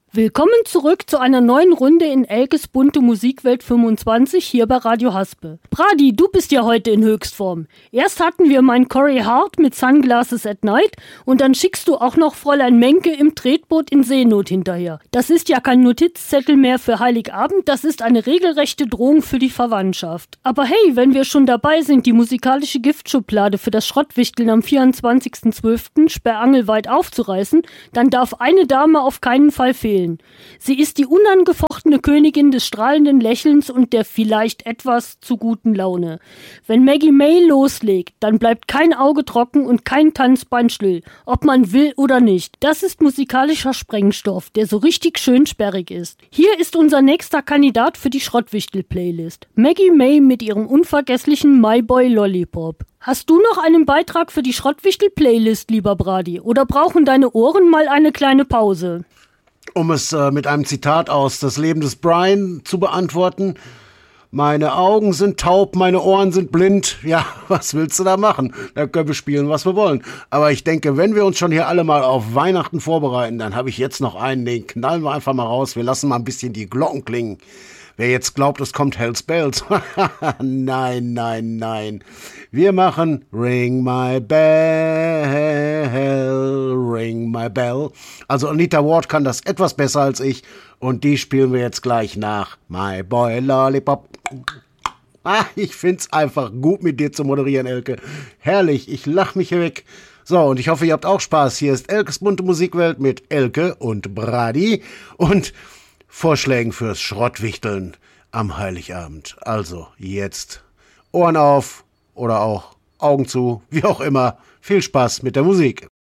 Willkommen zurück zu einer neuen Runde in Elkes bunte Musikwelt 25 hier bei Radio Haspe. Brady, du bist ja heute in Höchstform. Erst hatten wir meinen Corey Hart mit Sunglasses at Night und dann schickst du auch noch Fräulein Menke im Tretboot in Seenot hinterher. Das ist ja kein Notizzettel mehr für Heiligabend, das ist eine regelrechte Drohung für die Verwandtschaft. Aber hey, wenn wir schon dabei sind, die musikalische Giftschublade für das Schrottwichteln am 24.12. sperrangelweit aufzureißen, dann darf eine Dame auf keinen Fall fehlen. Sie ist die unangefochtene Königin des strahlenden Lächelns und der vielleicht etwas zu guten Laune. Wenn Maggie May loslegt, dann bleibt kein Auge trocken und kein Tanzbein still, ob man will oder nicht. Das ist musikalischer Sprengstoff, der so richtig schön sperrig ist. Hier ist unser nächster Kandidat für die Schrottwichtel-Playlist. Maggie May mit ihrem unvergesslichen My Boy Lollipop. Hast du noch einen Beitrag für die Schrottwichtel-Playlist, lieber Brady? Oder brauchen deine Ohren mal eine kleine Pause? Um es mit einem Zitat aus Das Leben des Brian zu beantworten: Meine Augen sind taub, meine Ohren sind blind. Ja, was willst du da machen? Da können wir spielen, was wir wollen. Aber ich denke, wenn wir uns schon hier alle mal auf Weihnachten vorbereiten, dann habe ich jetzt noch einen, den knallen wir einfach mal raus. Wir lassen mal ein bisschen die Glocken klingen. Wer jetzt glaubt, es kommt Hell's Bells. Nein, nein, nein. Wir machen Ring My Bell, Ring My Bell. Also Anita Ward kann das etwas besser als ich. Und die spielen wir jetzt gleich nach. My Boy Lollipop. Ich find's einfach gut, mit dir zu moderieren, Elke. Herrlich, ich lach mich hier weg. So, und ich hoffe, ihr habt auch Spaß. Hier ist Elkes bunte Musikwelt mit Elke und Brady. Und Vorschlägen fürs Schrottwichteln am Heiligabend. Also jetzt Ohren auf oder auch Augen zu, wie auch immer. Viel Spaß mit der Musik.